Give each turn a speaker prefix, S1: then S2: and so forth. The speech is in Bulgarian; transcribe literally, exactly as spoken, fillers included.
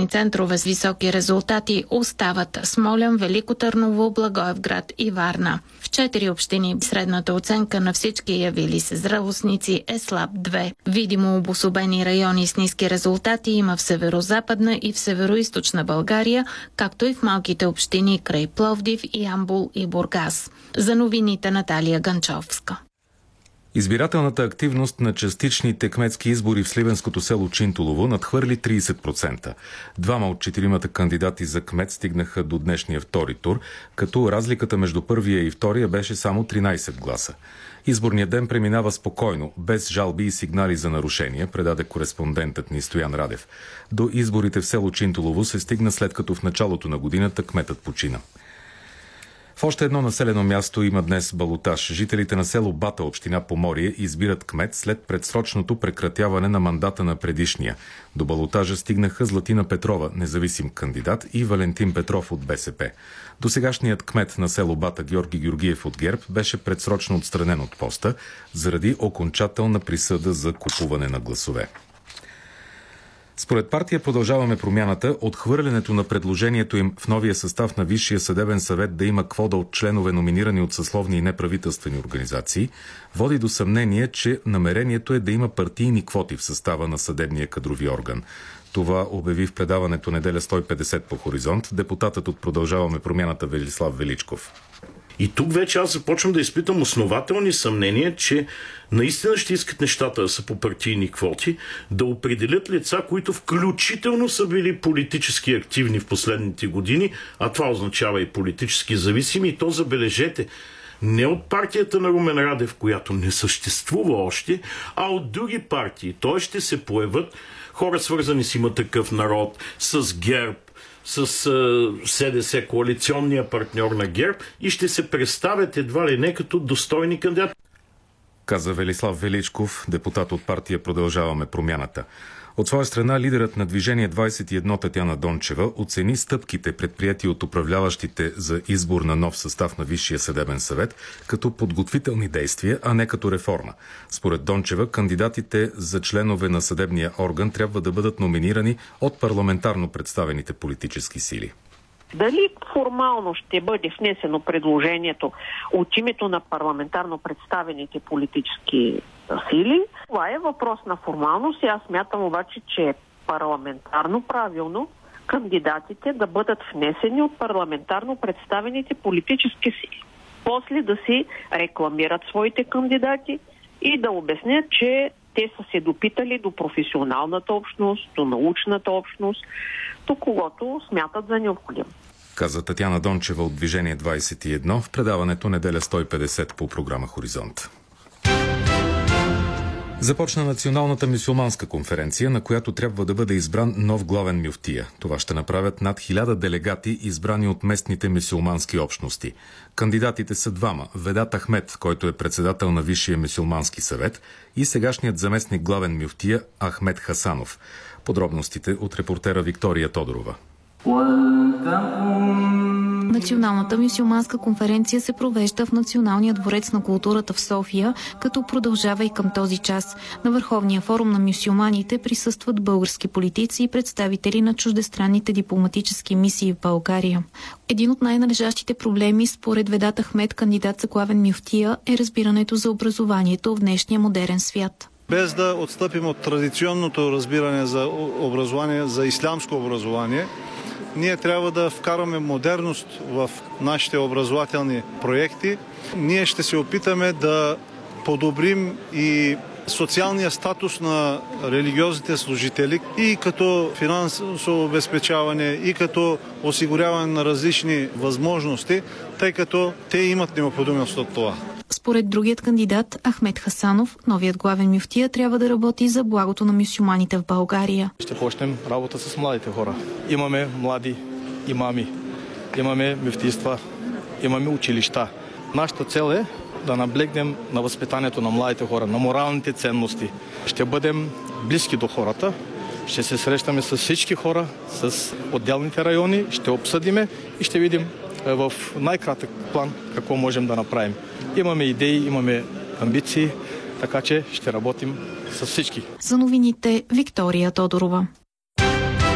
S1: областни центрове с високи резултати остават Смолян, Велико Търново, Благоевград и Варна. В четири общини средната оценка на всички явили се зрелостници е слаб две. Видимо обособени райони с ниски резултати има в северо-западна и в северо-источна България, както и в малките общини край Пловдив, Ямбол и Бургас. За новините Наталия Ганчовска.
S2: Избирателната активност на частичните кметски избори в сливенското село Чинтулово надхвърли трийсет процента. Двама от четиримата кандидати за кмет стигнаха до днешния втори тур, като разликата между първия и втория беше само тринайсет гласа. Изборният ден преминава спокойно, без жалби и сигнали за нарушения, предаде кореспондентът ни Стоян Радев. До изборите в село Чинтулово се стигна след като в началото на годината кметът почина. В още едно населено място има днес балотаж. Жителите на село Бата, община Поморие, избират кмет след предсрочното прекратяване на мандата на предишния. До балотажа стигнаха Златина Петрова, независим кандидат, и Валентин Петров от БСП. Досегашният кмет на село Бата Георги Георгиев от ГЕРБ беше предсрочно отстранен от поста заради окончателна присъда за купуване на гласове. Според партия Продължаваме промяната, отхвърлянето на предложението им в новия състав на Висшия съдебен съвет да има квота от членове, номинирани от съсловни и неправителствени организации, води до съмнение, че намерението е да има партийни квоти в състава на съдебния кадрови орган. Това обяви в предаването Неделя сто и петдесет по Хоризонт депутатът от Продължаваме промяната Велислав Величков.
S3: И тук вече аз започвам да изпитам основателни съмнения, че наистина ще искат нещата да са по партийни квоти, да определят лица, които включително са били политически активни в последните години, а това означава и политически зависими. И то, забележете, не от партията на Румен Радев, която не съществува още, а от други партии. Той ще се появят хора, свързани с Има такъв народ, с ГЕРБ, с СДС, коалиционния партньор на ГЕРБ, и ще се представят едва ли не като достойни кандидати.
S2: Каза Велислав Величков, депутат от партия Продължаваме промяната. От своя страна, лидерът на Движение двайсет и едно Татяна Дончева оцени стъпките, предприяти от управляващите за избор на нов състав на Висшия съдебен съвет, като подготвителни действия, а не като реформа. Според Дончева, кандидатите за членове на съдебния орган трябва да бъдат номинирани от парламентарно представените политически сили.
S4: Дали формално ще бъде внесено предложението от името на парламентарно представените политически сили, това е въпрос на формалност и аз смятам обаче, че е парламентарно правилно кандидатите да бъдат внесени от парламентарно представените политически сили. После да си рекламират своите кандидати и да обяснят, че те са се допитали до професионалната общност, до научната общност, до когото смятат за необходимо.
S2: Каза Татяна Дончева от Движение двайсет и едно в предаването Неделя сто и петдесет по програма Хоризонт. Започна Националната мюсюлманска конференция, на която трябва да бъде избран нов главен мюфтия. Това ще направят над хиляда делегати, избрани от местните мюсюлмански общности. Кандидатите са двама – Ведат Ахмед, който е председател на Висшия мюсюлмански съвет, и сегашният заместник главен мюфтия Ахмед Хасанов. Подробностите от репортера Виктория Тодорова.
S5: Националната мюсюлманска конференция се провежда в Националния дворец на културата в София, като продължава и към този час. На Върховния форум на мюсюлманите присъстват български политици и представители на чуждестранните дипломатически мисии в България. Един от най-належащите проблеми, според Ведат Ахмед, кандидат за главен мюфтия, е разбирането за образованието в днешния модерен свят.
S6: Без да отстъпим от традиционното разбиране за образование, за ислямско образование, ние трябва да вкараме модерност в нашите образователни проекти. Ние ще се опитаме да подобрим и социалния статус на религиозните служители и като финансово обезпечаване, и като осигуряване на различни възможности, тъй като те имат необходимост от това.
S5: Според другият кандидат, Ахмед Хасанов, новият главен мюфтия трябва да работи за благото на мюсюлманите в България.
S7: Ще почнем работа с младите хора. Имаме млади имами, имаме мюфтийства, имаме училища. Нашата цел е да наблегнем на възпитанието на младите хора, на моралните ценности. Ще бъдем близки до хората, ще се срещаме с всички хора, с отделните райони, ще обсъдиме и ще видим в най-кратък план какво можем да направим. Имаме идеи, имаме амбиции, така че ще работим с всички.
S5: За новините Виктория Тодорова.